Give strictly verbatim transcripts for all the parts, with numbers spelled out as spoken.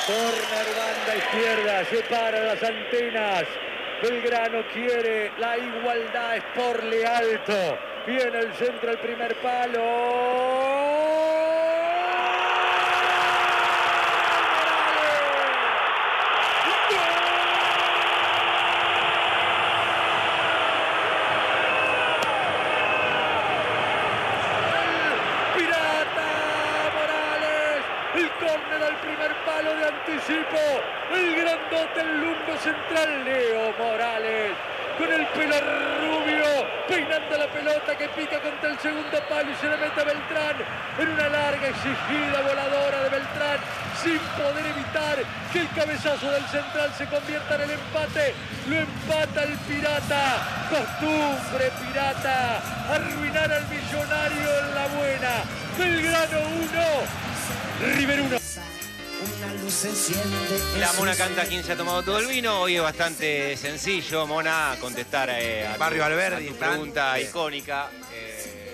Corner banda izquierda, separa las antenas. Belgrano quiere la igualdad, es por le alto. Viene el centro, el primer palo. El córner al primer palo de anticipo. El grandote, el lungo central, Leo Morales. Con el pelo rubio, peinando la pelota que pica contra el segundo palo y se le mete a Beltrán. En una larga exigida voladora de Beltrán, sin poder evitar que el cabezazo del central se convierta en el empate. Lo empata el Pirata. Costumbre Pirata. Arruinar al Millonario en la buena. Belgrano uno. River uno. La Mona canta ¿Quién se ha tomado todo el vino? Hoy es bastante sencillo, Mona, contestar eh, a tu, Barrio Alberdi, a tu pregunta tan, icónica. Eh,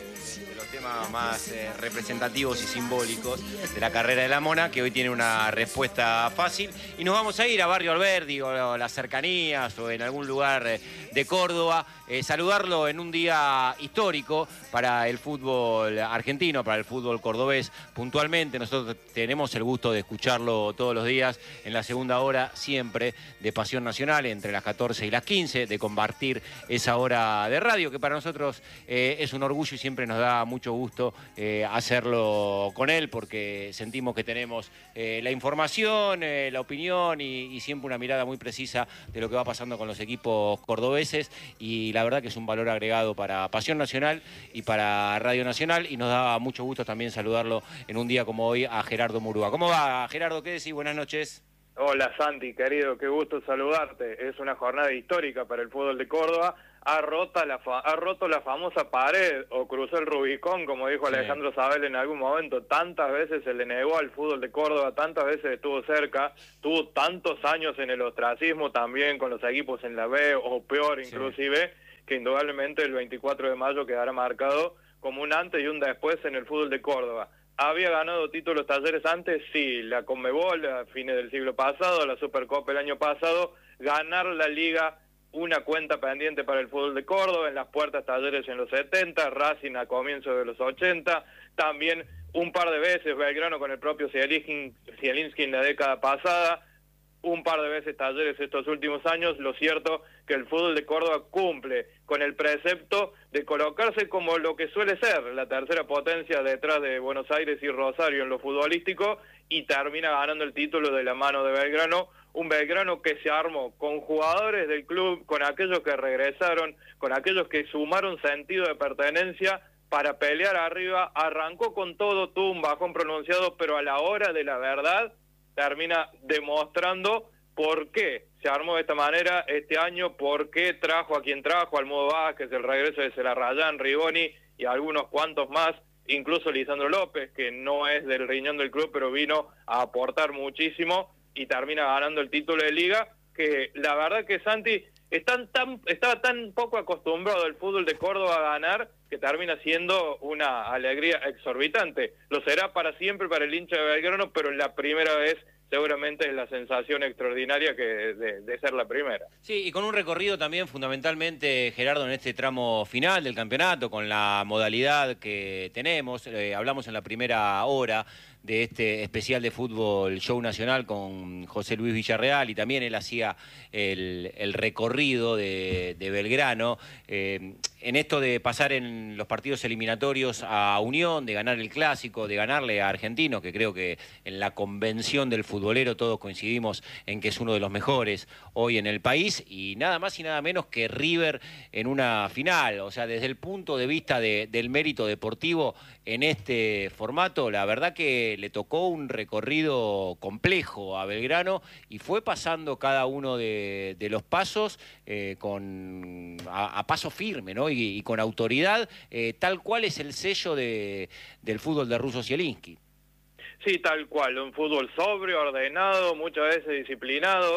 de los temas más eh, representativos y simbólicos de la carrera de la Mona, que hoy tiene una respuesta fácil. Y nos vamos a ir a Barrio Alberdi o a las cercanías o en algún lugar eh, de Córdoba. Eh, saludarlo en un día histórico para el fútbol argentino, para el fútbol cordobés. Puntualmente nosotros tenemos el gusto de escucharlo todos los días en la segunda hora, siempre de Pasión Nacional, entre las catorce y las quince, de compartir esa hora de radio, que para nosotros eh, es un orgullo y siempre nos da mucho gusto eh, hacerlo con él, porque sentimos que tenemos eh, la información, eh, la opinión y, y siempre una mirada muy precisa de lo que va pasando con los equipos cordobeses, y la verdad que es un valor agregado para Pasión Nacional y para Radio Nacional, y nos da mucho gusto también saludarlo en un día como hoy a Gerardo Murúa. ¿Cómo va, Gerardo? ¿Qué decís? Buenas noches. Hola Santi, querido, qué gusto saludarte. Es una jornada histórica para el fútbol de Córdoba. Ha roto la, fa ha roto la famosa pared o cruzó el Rubicón, como dijo sí. Alejandro Sabel en algún momento. Tantas veces se le negó al fútbol de Córdoba, tantas veces estuvo cerca, tuvo tantos años en el ostracismo también con los equipos en la B o peor inclusive, sí. que indudablemente el veinticuatro de mayo quedará marcado como un antes y un después en el fútbol de Córdoba. ¿Había ganado títulos Talleres antes? Sí, la Conmebol a fines del siglo pasado, la Supercopa el año pasado, ganar la Liga, una cuenta pendiente para el fútbol de Córdoba, en las puertas Talleres en los setenta, Racing a comienzos de los ochenta, también un par de veces Belgrano con el propio Zielinski en la década pasada, un par de veces Talleres estos últimos años. Lo cierto que el fútbol de Córdoba cumple con el precepto de colocarse como lo que suele ser la tercera potencia detrás de Buenos Aires y Rosario en lo futbolístico, y termina ganando el título de la mano de Belgrano, un Belgrano que se armó con jugadores del club, con aquellos que regresaron, con aquellos que sumaron sentido de pertenencia para pelear arriba. Arrancó con todo, tuvo un bajón pronunciado, pero a la hora de la verdad termina demostrando por qué se armó de esta manera este año, por qué trajo a quien trajo, Almudo Vázquez, el regreso de Celarrayán, Rigoni y algunos cuantos más, incluso Lisandro López, que no es del riñón del club, pero vino a aportar muchísimo y termina ganando el título de Liga, que la verdad que Santi están tan, estaba tan poco acostumbrado el fútbol de Córdoba a ganar, que termina siendo una alegría exorbitante. Lo será para siempre para el hincha de Belgrano, pero la primera vez seguramente es la sensación extraordinaria que de, de ser la primera. Sí, y con un recorrido también fundamentalmente, Gerardo, en este tramo final del campeonato, con la modalidad que tenemos. Eh, hablamos en la primera hora de este especial de fútbol Show Nacional con José Luis Villarreal, y también él hacía el, el recorrido de, de Belgrano, eh, en esto de pasar en los partidos eliminatorios a Unión, de ganar el Clásico, de ganarle a Argentinos, que creo que en la convención del futbolero todos coincidimos en que es uno de los mejores hoy en el país, y nada más y nada menos que River en una final. O sea, desde el punto de vista de, del mérito deportivo en este formato, la verdad que le tocó un recorrido complejo a Belgrano y fue pasando cada uno de, de los pasos eh, con a, a paso firme, ¿no? y, y con autoridad, eh, tal cual es el sello de, del fútbol de Russo Zielinski. Sí, tal cual, un fútbol sobrio, ordenado, muchas veces disciplinado.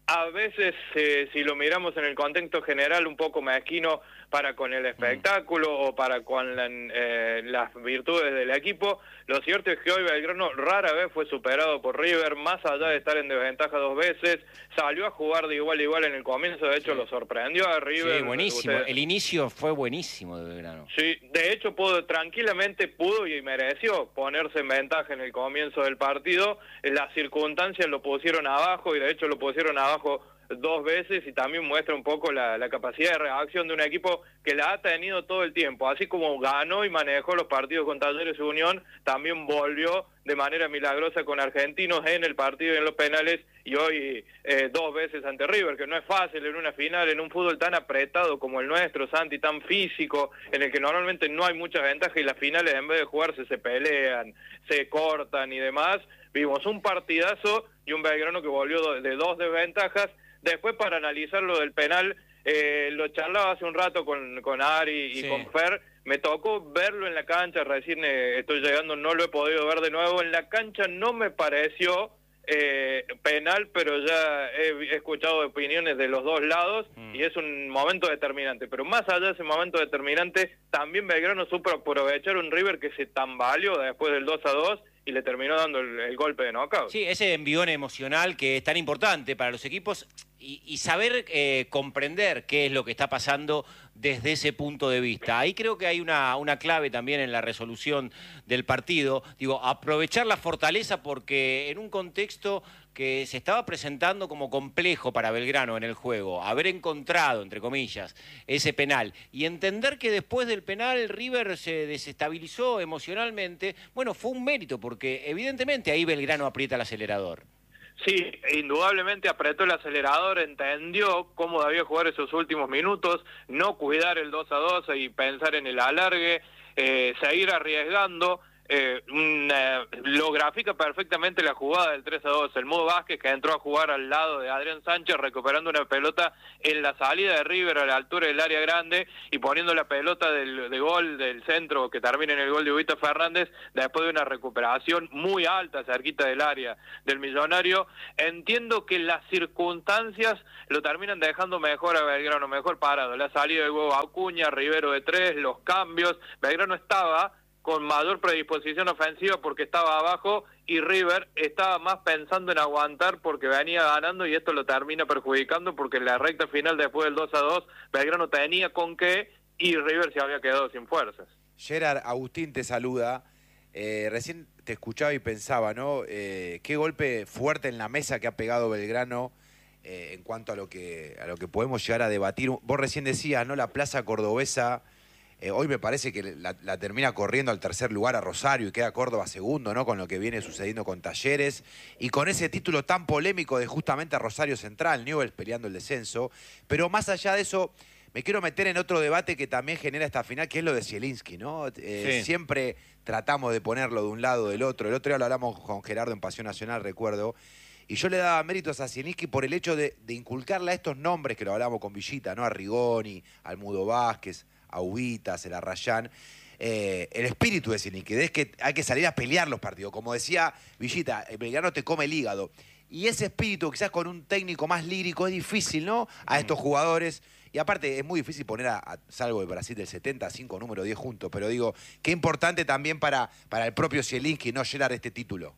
A veces, eh, si lo miramos en el contexto general, un poco mezquino para con el espectáculo mm. o para con la, eh, las virtudes del equipo. Lo cierto es que hoy Belgrano rara vez fue superado por River, más allá de estar en desventaja dos veces, salió a jugar de igual a igual en el comienzo, de hecho sí. lo sorprendió a River. Sí, buenísimo, Usted... el inicio fue buenísimo de Belgrano. Sí, de hecho pudo, tranquilamente pudo y mereció ponerse en ventaja en el comienzo del partido, las circunstancias lo pusieron abajo y de hecho lo pusieron abajo dos veces y también muestra un poco la, la capacidad de reacción de un equipo que la ha tenido todo el tiempo, así como ganó y manejó los partidos con Talleres y Unión, también volvió de manera milagrosa con Argentinos en el partido y en los penales y hoy eh, dos veces ante River, que no es fácil en una final, en un fútbol tan apretado como el nuestro, Santi, tan físico, en el que normalmente no hay mucha ventaja y las finales en vez de jugarse se pelean, se cortan y demás. Vimos un partidazo y un Belgrano que volvió de dos desventajas. Después, para analizar lo del penal, eh, lo charlaba hace un rato con, con Ari y sí. con Fer, me tocó verlo en la cancha, recién eh, estoy llegando, no lo he podido ver de nuevo, en la cancha no me pareció eh, penal, pero ya he, he escuchado opiniones de los dos lados mm. y es un momento determinante, pero más allá de ese momento determinante, también Belgrano supo aprovechar un River que se tambaleó después del dos a dos, y le terminó dando el, el golpe de knockout. Sí, ese envión emocional que es tan importante para los equipos y, y saber eh, comprender qué es lo que está pasando desde ese punto de vista. Ahí creo que hay una, una clave también en la resolución del partido. Digo, aprovechar la fortaleza porque en un contexto que se estaba presentando como complejo para Belgrano en el juego, haber encontrado, entre comillas, ese penal y entender que después del penal River se desestabilizó emocionalmente, bueno, fue un mérito porque evidentemente ahí Belgrano aprieta el acelerador. Sí, indudablemente apretó el acelerador, entendió cómo debía jugar esos últimos minutos, no cuidar el dos a dos y pensar en el alargue, eh, seguir arriesgando. Eh, una, lo grafica perfectamente la jugada del tres a dos, el Mudo Vázquez que entró a jugar al lado de Adrián Sánchez recuperando una pelota en la salida de River a la altura del área grande y poniendo la pelota del, de gol del centro que termina en el gol de Huguito Fernández después de una recuperación muy alta cerquita del área del Millonario. Entiendo que las circunstancias lo terminan dejando mejor a Belgrano, mejor parado, la salida de Hugo Acuña, Rivero de tres, los cambios. Belgrano estaba con mayor predisposición ofensiva porque estaba abajo y River estaba más pensando en aguantar porque venía ganando y esto lo termina perjudicando porque en la recta final después del dos a dos Belgrano tenía con qué y River se había quedado sin fuerzas. Gerard, Agustín te saluda. Eh, recién te escuchaba y pensaba, ¿no? Eh, qué golpe fuerte en la mesa que ha pegado Belgrano eh, en cuanto a lo que a lo que podemos llegar a debatir. Vos recién decías, ¿no? La plaza cordobesa Eh, hoy me parece que la, la termina corriendo al tercer lugar a Rosario y queda Córdoba segundo, ¿no? Con lo que viene sucediendo con Talleres y con ese título tan polémico de justamente a Rosario Central, Newell's peleando el descenso. Pero más allá de eso, me quiero meter en otro debate que también genera esta final, que es lo de Zielinski, ¿no? Eh, sí. Siempre tratamos de ponerlo de un lado o del otro. El otro día lo hablamos con Gerardo en Pasión Nacional, recuerdo. Y yo le daba méritos a Zielinski por el hecho de, de inculcarle a estos nombres que lo hablamos con Villita, ¿no? A Rigoni, al Mudo Vázquez, a Ubitas, el Arrayán, eh, el espíritu de Zielinski, es que hay que salir a pelear los partidos. Como decía Villita, el Belgrano te come el hígado. Y ese espíritu, quizás con un técnico más lírico, es difícil, ¿no? A estos jugadores. Y aparte, es muy difícil poner, a, a salvo el Brasil del setenta, cinco número diez juntos. Pero digo, qué importante también para, para el propio Zielinski no llenar este título.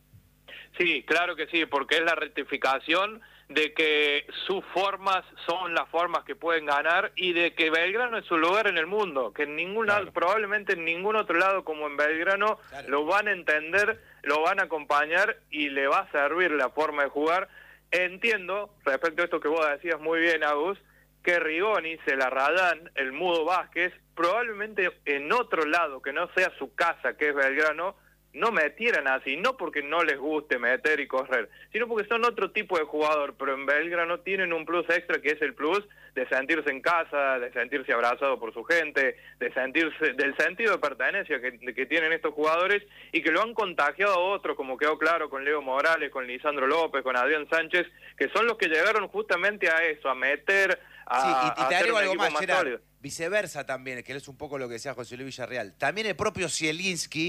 Sí, claro que sí, porque es la rectificación de que sus formas son las formas que pueden ganar y de que Belgrano es su lugar en el mundo, que en ningún claro. lado, probablemente en ningún otro lado como en Belgrano claro. lo van a entender, lo van a acompañar y le va a servir la forma de jugar. Entiendo, respecto a esto que vos decías muy bien, Agus, que Rigoni, Celarrayán, el Mudo Vázquez, probablemente en otro lado que no sea su casa, que es Belgrano, no metieran así, no porque no les guste meter y correr, sino porque son otro tipo de jugador, pero en Belgrano tienen un plus extra que es el plus de sentirse en casa, de sentirse abrazado por su gente, de sentirse, del sentido de pertenencia que, que tienen estos jugadores y que lo han contagiado a otros, como quedó claro con Leo Morales, con Lisandro López, con Adrián Sánchez, que son los que llegaron justamente a eso, a meter, a, sí, y, y te a hacer un algo equipo más, más sólido. Viceversa también, que es un poco lo que decía José Luis Villarreal, también el propio Zielinski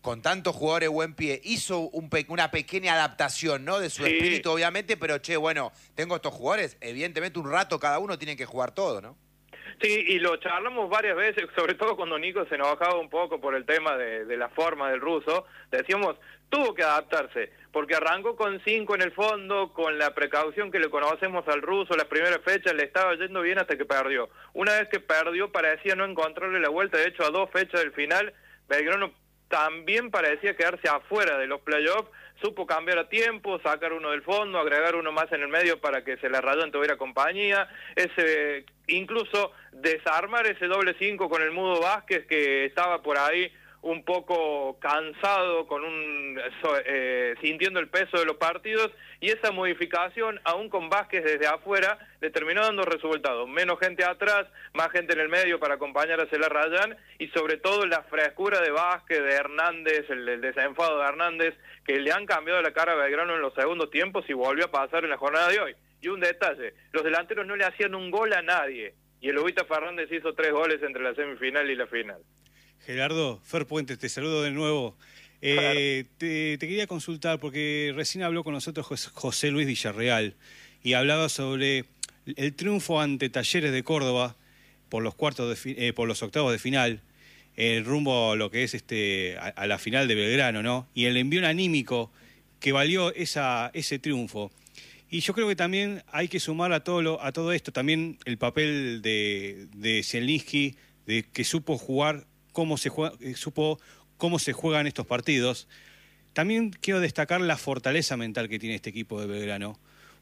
con tantos jugadores buen pie, hizo un pe una pequeña adaptación, ¿no? De su Sí. espíritu, obviamente, pero che, bueno, tengo estos jugadores, evidentemente un rato cada uno tiene que jugar todo, ¿no? Sí, y lo charlamos varias veces, sobre todo cuando Nico se enojaba un poco por el tema de, de la forma del ruso. Decíamos, tuvo que adaptarse, porque arrancó con cinco en el fondo, con la precaución que le conocemos al ruso, las primeras fechas le estaba yendo bien hasta que perdió. Una vez que perdió parecía no encontrarle la vuelta, de hecho a dos fechas del final, Belgrano también parecía quedarse afuera de los playoffs, supo cambiar a tiempo, sacar uno del fondo, agregar uno más en el medio para que se la Rayón tuviera compañía, ese incluso desarmar ese doble cinco con el Mudo Vázquez que estaba por ahí un poco cansado, con un eh, sintiendo el peso de los partidos, y esa modificación, aún con Vázquez desde afuera, le terminó dando resultados. Menos gente atrás, más gente en el medio para acompañar a Celarrayán, y sobre todo la frescura de Vázquez, de Hernández, el, el desenfado de Hernández, que le han cambiado la cara a Belgrano en los segundos tiempos y volvió a pasar en la jornada de hoy. Y un detalle, los delanteros no le hacían un gol a nadie, y el Lobita Fernández hizo tres goles entre la semifinal y la final. Gerardo, Fer Puentes, te saludo de nuevo. Eh, te, te quería consultar porque recién habló con nosotros José Luis Villarreal y hablaba sobre el triunfo ante Talleres de Córdoba por los cuartos de, eh, por los octavos de final, eh, rumbo a lo que es este a, a la final de Belgrano, ¿no? Y el envío anímico que valió esa, ese triunfo. Y yo creo que también hay que sumar a todo lo, a todo esto también el papel de, de Zielinski, de que supo jugar cómo se juega, supo cómo se juegan estos partidos. También quiero destacar la fortaleza mental que tiene este equipo de Belgrano,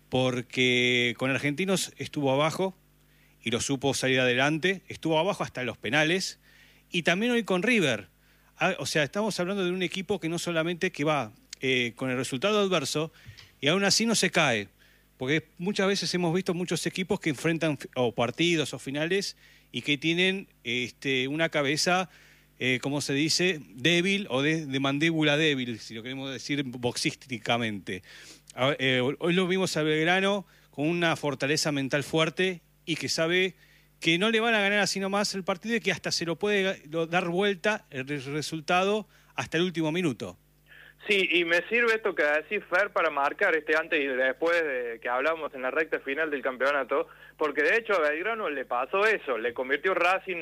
porque con Argentinos estuvo abajo y lo supo salir adelante, estuvo abajo hasta los penales, y también hoy con River. O sea, estamos hablando de un equipo que no solamente que va eh, con el resultado adverso y aún así no se cae, porque muchas veces hemos visto muchos equipos que enfrentan o partidos o finales y que tienen este, una cabeza, eh, como se dice, débil o de, de mandíbula débil, si lo queremos decir boxísticamente. Eh, hoy lo vimos a Belgrano con una fortaleza mental fuerte y que sabe que no le van a ganar así nomás el partido y que hasta se lo puede dar vuelta el resultado hasta el último minuto. Sí, y me sirve esto que decís, Fer, para marcar este antes y después de que hablamos en la recta final del campeonato, porque de hecho a Belgrano le pasó eso, le convirtió Racing